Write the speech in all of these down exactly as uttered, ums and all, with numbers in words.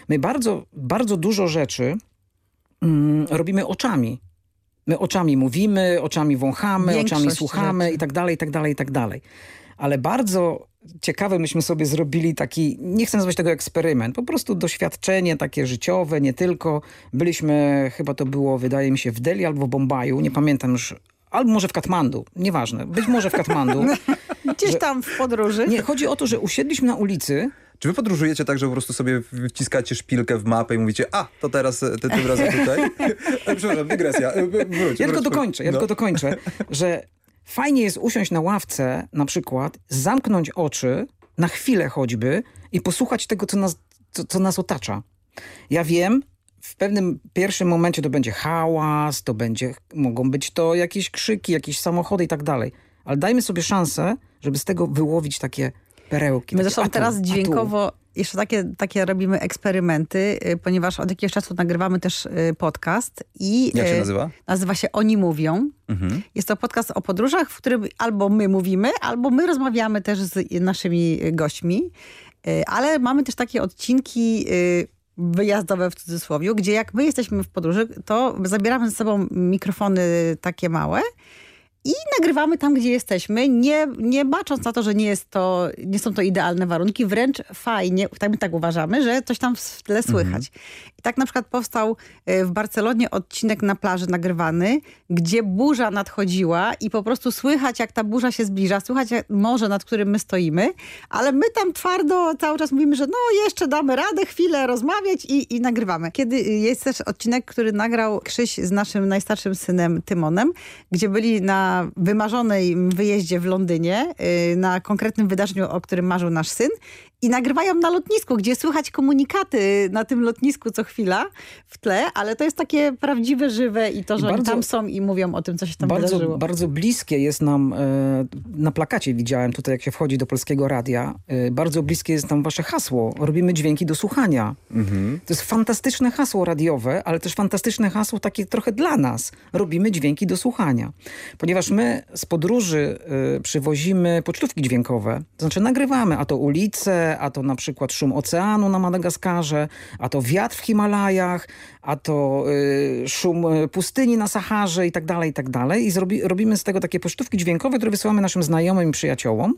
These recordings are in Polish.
My bardzo, bardzo dużo rzeczy mm, robimy oczami. My oczami mówimy, oczami wąchamy, Większość oczami słuchamy rzeczy. i tak dalej, i tak dalej, i tak dalej. Ale bardzo ciekawe myśmy sobie zrobili taki, nie chcę nazwać tego eksperyment, po prostu doświadczenie takie życiowe, nie tylko. Byliśmy, chyba to było, wydaje mi się, w Delhi albo w Bombaju, nie pamiętam już, albo może w Katmandu, nieważne, być może w Katmandu. Gdzieś że, tam w podróży. Nie, chodzi o to, że usiedliśmy na ulicy. Czy wy podróżujecie tak, że po prostu sobie wciskacie szpilkę w mapę i mówicie, a, to teraz, ty, tym razem tutaj? Przepraszam, dygresja. Wróć, Ja tylko wróć, dokończę, ja no. tylko dokończę, że fajnie jest usiąść na ławce na przykład, zamknąć oczy na chwilę choćby i posłuchać tego, co nas, co, co nas otacza. Ja wiem, w pewnym pierwszym momencie to będzie hałas, to będzie, mogą być to jakieś krzyki, jakieś samochody i tak dalej. Ale dajmy sobie szansę, żeby z tego wyłowić takie perełki. My takie zresztą atu, teraz atu. dźwiękowo jeszcze takie, takie robimy eksperymenty, y, ponieważ od jakiegoś czasu nagrywamy też y, podcast. I, Jak się y, nazywa? Nazywa się Oni Mówią. Mhm. Jest to podcast o podróżach, w którym albo my mówimy, albo my rozmawiamy też z naszymi gośćmi. Y, Ale mamy też takie odcinki y, wyjazdowe w cudzysłowie, gdzie jak my jesteśmy w podróży, to zabieramy ze sobą mikrofony takie małe i nagrywamy tam, gdzie jesteśmy, nie, nie bacząc na to, że nie, jest to, nie są to idealne warunki, wręcz fajnie, tak my tak uważamy, że coś tam w tle słychać. Mhm. I tak na przykład powstał w Barcelonie odcinek na plaży nagrywany, gdzie burza nadchodziła i po prostu słychać, jak ta burza się zbliża, słychać morze, nad którym my stoimy, ale my tam twardo cały czas mówimy, że no jeszcze damy radę chwilę rozmawiać i, i nagrywamy. Kiedy jest też odcinek, który nagrał Krzyś z naszym najstarszym synem Tymonem, gdzie byli na wymarzonej wyjeździe w Londynie, na konkretnym wydarzeniu, o którym marzył nasz syn, i nagrywają na lotnisku, gdzie słychać komunikaty na tym lotnisku co chwila w tle, ale to jest takie prawdziwe, żywe i to, że bardzo, oni tam są i mówią o tym, co się tam bardzo, wydarzyło. Bardzo bliskie jest nam, e, na plakacie widziałem tutaj, jak się wchodzi do Polskiego Radia, e, bardzo bliskie jest nam wasze hasło. Robimy dźwięki do słuchania. Mhm. To jest fantastyczne hasło radiowe, ale też fantastyczne hasło takie trochę dla nas. Robimy dźwięki do słuchania. Ponieważ my z podróży e, przywozimy pocztówki dźwiękowe, to znaczy nagrywamy, a to ulice, a to na przykład szum oceanu na Madagaskarze, a to wiatr w Himalajach, a to y, szum pustyni na Saharze i tak dalej, i tak dalej. I zrobi, robimy z tego takie pocztówki dźwiękowe, które wysyłamy naszym znajomym i przyjaciołom.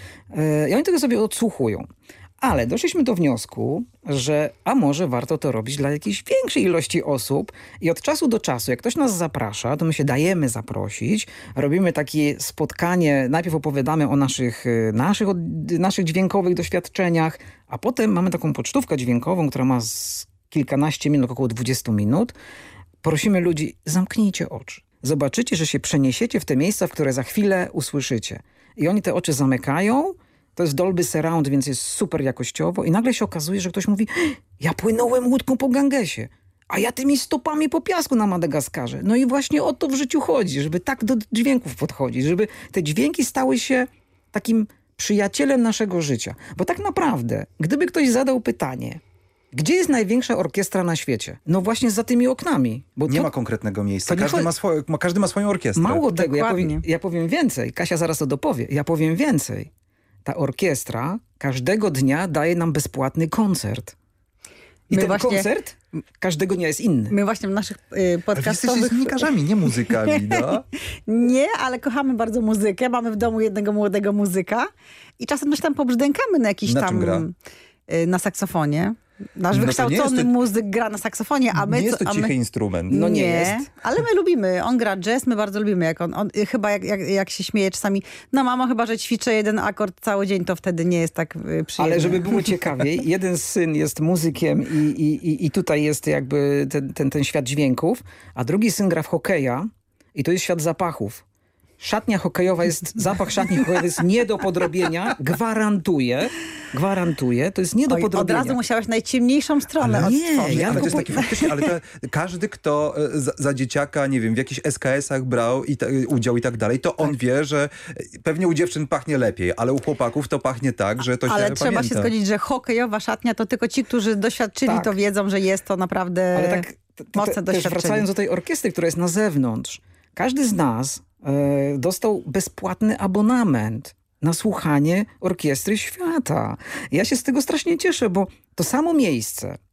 Y, I oni tego sobie odsłuchują. Ale doszliśmy do wniosku, że a może warto to robić dla jakiejś większej ilości osób i od czasu do czasu, jak ktoś nas zaprasza, to my się dajemy zaprosić, robimy takie spotkanie, najpierw opowiadamy o naszych, naszych, naszych dźwiękowych doświadczeniach, a potem mamy taką pocztówkę dźwiękową, która ma z kilkanaście minut, około dwudziestu minut. Prosimy ludzi, zamknijcie oczy. Zobaczycie, że się przeniesiecie w te miejsca, w które za chwilę usłyszycie. I oni te oczy zamykają. To jest Dolby Surround, więc jest super jakościowo i nagle się okazuje, że ktoś mówi, ja płynąłem łódką po Gangesie, a ja tymi stopami po piasku na Madagaskarze. No i właśnie o to w życiu chodzi, żeby tak do dźwięków podchodzić, żeby te dźwięki stały się takim przyjacielem naszego życia. Bo tak naprawdę, gdyby ktoś zadał pytanie, gdzie jest największa orkiestra na świecie? No właśnie za tymi oknami. Bo nie to, ma konkretnego miejsca. nie Każdy, chodzi... ma swoje, ma, każdy ma swoją orkiestrę. Mało tego, ja powiem, Dokładnie. ja powiem więcej. Kasia zaraz to dopowie. Ja powiem więcej. Ta orkiestra każdego dnia daje nam bezpłatny koncert. I My ten właśnie- koncert każdego dnia jest inny. My właśnie w naszych y, Ale wy jesteście podcastowych... dziennikarzami, nie muzykami, no? Nie, ale kochamy bardzo muzykę. Mamy w domu jednego młodego muzyka i czasem coś tam pobrzdękamy na jakiś Na tam... czym gra? y, Na saksofonie. Nasz No to wykształcony nie jest to- muzyk gra na saksofonie, a my... Nie jest co- to a cichy my... instrument. No nie jest. Ale my lubimy. On gra jazz, my bardzo lubimy. Jak on, on y, chyba jak, jak, jak się śmieje czasami, no mamo, chyba, że ćwiczę jeden akord cały dzień, to wtedy nie jest tak y, przyjemne. Ale żeby było ciekawiej, jeden syn jest muzykiem i, i, i, i tutaj jest jakby ten, ten, ten świat dźwięków, a drugi syn gra w hokeja i to jest świat zapachów. Szatnia hokejowa jest, zapach szatni hokejowej jest nie do podrobienia, gwarantuję, gwarantuję, to jest nie do Oj, od podrobienia. razu musiałeś najciemniejszą stronę Ale nie, odtworzyć. ja Ale to tylko jest po- taki faktycznie, ale to, każdy, kto e, za, za dzieciaka, nie wiem, w jakichś es ka esach brał i ta, udział i tak dalej, to on wie, że pewnie u dziewczyn pachnie lepiej, ale u chłopaków to pachnie tak, że to się Ale pamięta. trzeba się zgodzić, że hokejowa szatnia to tylko ci, którzy doświadczyli, Tak. to wiedzą, że jest to naprawdę Ale tak t- t- mocne też doświadczenie. wracając do tej orkiestry, która jest na zewnątrz. Każdy z nas e, dostał bezpłatny abonament na słuchanie orkiestry świata. Ja się z tego strasznie cieszę, bo to samo miejsce,